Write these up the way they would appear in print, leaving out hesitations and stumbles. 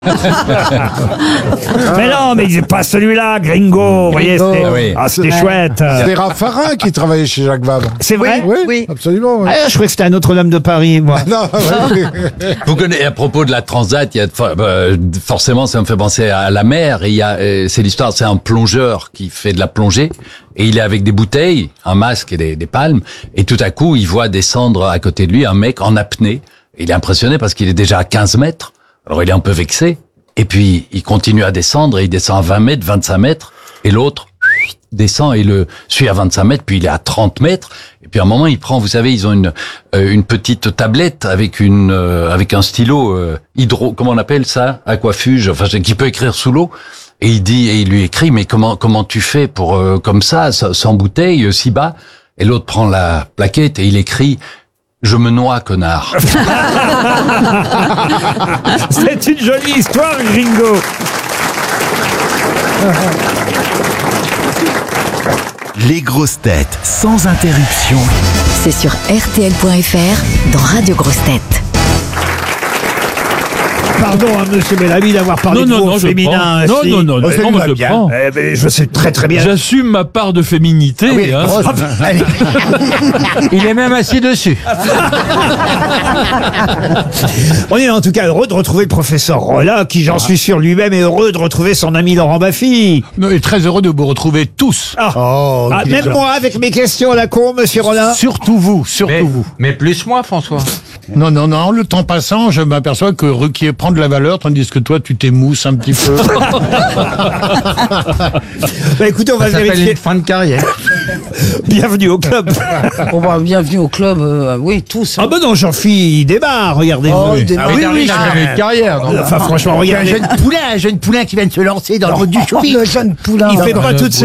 Mais non, mais c'est pas celui-là, Gringo. Vous voyez, c'était c'était chouette. C'est Raffarin qui travaillait chez Jacques Vabre. C'est vrai? Oui, absolument. Oui. Ah, je croyais que c'était un autre homme de Paris, moi. Non, Vous connaissez, à propos de la Transat, il y a forcément, ça me fait penser à la mer. Et il y a, c'est l'histoire, c'est un plongeur qui fait de la plongée et il est avec des bouteilles, un masque et des palmes. Et tout à coup, il voit descendre à côté de lui un mec en apnée. Il est impressionné parce qu'il est déjà à 15 mètres. Alors il est un peu vexé. Et puis il continue à descendre et il descend à 20 mètres, 25 mètres. Et l'autre descend et le suit à 25 mètres, puis il est à 30 mètres. Et puis à un moment, il prend, vous savez, ils ont une petite tablette avec avec un stylo comment on appelle ça, aquafuge, enfin qui peut écrire sous l'eau. Et il lui écrit, mais comment tu fais pour comme ça, sans bouteille, si bas? Et l'autre prend la plaquette et il écrit: je me noie, connard. C'est une jolie histoire, Gringo. Les grosses têtes sans interruption. C'est sur RTL.fr dans Radio Grosses Têtes. Pardon, monsieur Bellamy, d'avoir parlé de vous au féminin. Non, moi je le prends. Eh ben, je sais très très bien. J'assume ma part de féminité. Hein. Il est même assis dessus. On est en tout cas heureux de retrouver le professeur Rolla, qui, j'en suis sûr, lui-même est heureux de retrouver son ami Laurent Baffy. Et très heureux de vous retrouver tous. Même moi, avec mes questions à la con, monsieur Rolla. Surtout vous, vous. Mais plus moi, François. Non, le temps passant, je m'aperçois que Ruquier prend de la valeur, tandis que toi, tu t'émousses un petit peu. Bah écoutez, on va Ça s'appelle vérifier. une fin de carrière. Bienvenue au club. Bienvenue au club, oui, tous. Ah ben non, Jean-Philippe, il démarre, regardez-vous. Oui, il avait une carrière. Donc. Enfin, franchement, regardez. Un jeune poulain qui vient de se lancer dans le monde du showbiz. Le jeune poulain. Il fait pas toutes ces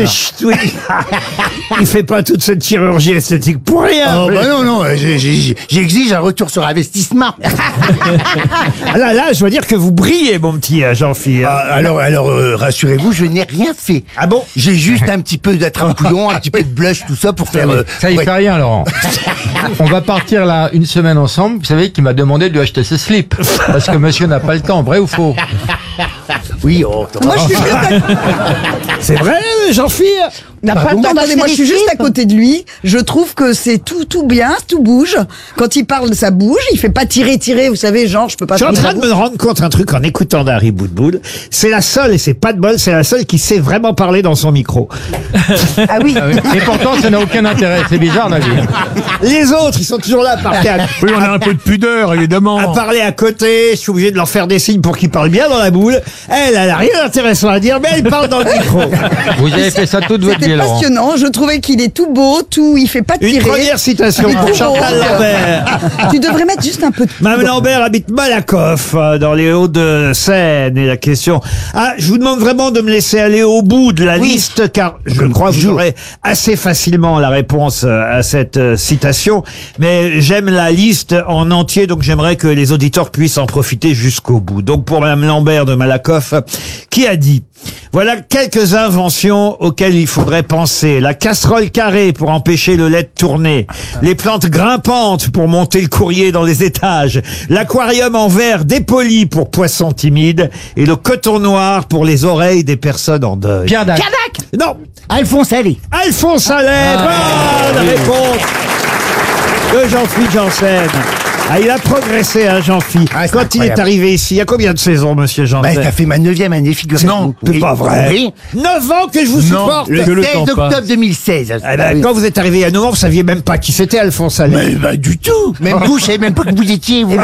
il fait pas toute cette chirurgie esthétique pour rien. Non, j'exige un retour sur investissement. Là, je dois dire que vous brillez, mon petit Jean-Philippe. Alors, rassurez-vous, je n'ai rien fait. Ah bon? J'ai juste un petit peu d'attrape-bouillon, un petit peu de blush, tout ça pour faire... Ça, il fait rien, Laurent. On va partir là une semaine ensemble. Vous savez qu'il m'a demandé de lui acheter ses slips. Parce que monsieur n'a pas le temps, vrai ou faux? Oui, Moi, je suis C'est vrai, Jean-Philippe? Attendez, moi je suis juste à côté de lui. Je trouve que c'est tout bien, tout bouge. Quand il parle, ça bouge. Il fait pas tirer, vous savez, genre je peux pas. Je suis en train de me rendre compte un truc en écoutant Dari Boudboul. C'est la seule, et c'est pas de bol, c'est la seule qui sait vraiment parler dans son micro. Ah oui. Et pourtant, ça n'a aucun intérêt. C'est bizarre, la vie. Les autres, ils sont toujours là par quatre. Oui, on a un peu de pudeur, évidemment. À parler à côté, je suis obligé de leur faire des signes pour qu'ils parlent bien dans la boule. Elle a rien d'intéressant à dire, mais elle parle dans le micro. Vous avez fait ça toute votre vie, C'était Laurent. passionnant. Je trouvais qu'il est tout beau, il fait pas Une tirer. première citation pour Chantal Lambert. Tu devrais mettre juste un peu de. Mme Lambert habite Malakoff, dans les Hauts-de-Seine. Et la question... je vous demande vraiment de me laisser aller au bout de la liste, car je crois que vous aurez assez facilement la réponse à cette citation. Mais j'aime la liste en entier, donc j'aimerais que les auditeurs puissent en profiter jusqu'au bout. Donc pour Mme Lambert de Malakoff, qui a dit: voilà quelques inventions auxquelles il faudrait penser. La casserole carrée pour empêcher le lait de tourner. Les plantes grimpantes pour monter le courrier dans les étages. L'aquarium en verre dépoli pour poissons timides. Et le coton noir pour les oreilles des personnes en deuil. Pierre Dac. Non. Alphonse Allais. Alphonse Allais. Bonne réponse de Jean-Philippe Janssen. Il a progressé, Jean-Philippe. Quand il est arrivé ici, il y a combien de saisons, monsieur Janssen? Ça fait ma 9e année, figurez-vous. Non, c'est pas vrai. Oui. 9 ans que je vous supporte. Le 16 octobre 2016. Quand vous êtes arrivé à 9 ans, vous saviez même pas qui c'était, Alphonse Allais. Mais du tout. Même vous, je savais même pas que vous étiez, vous.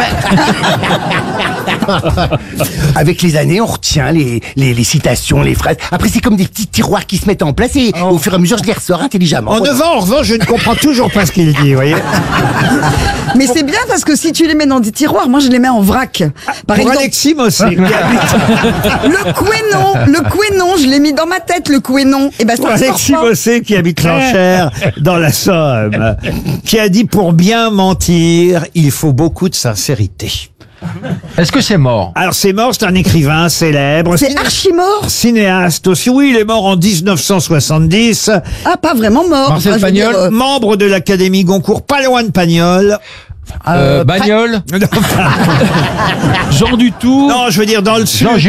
Avec les années, on retient les citations, les phrases. Après, c'est comme des petits tiroirs qui se mettent en place et au fur et à mesure, je les ressors intelligemment. En 9 ans, en revanche, je ne comprends toujours pas ce qu'il dit, vous voyez. Mais c'est bien parce que si tu les mets dans des tiroirs, moi je les mets en vrac. Par Pour exemple, Alexis Mossé. le Quénon, je l'ai mis dans ma tête, le Quénon. Et ben Pour ça Alexis sort pas. Mossé, qui habite l'Enchère, dans la Somme, qui a dit: pour bien mentir, il faut beaucoup de sincérité. Est-ce que c'est mort? Alors c'est mort, c'est un écrivain célèbre. C'est archi mort. Cinéaste aussi. Oui, il est mort en 1970. Ah, pas vraiment mort. Marcel Enfin, je veux dire, Pagnol. Membre de l'Académie Goncourt, pas loin de Pagnol. Bagnole. Jean Dutour. Non, je veux dire dans le sud.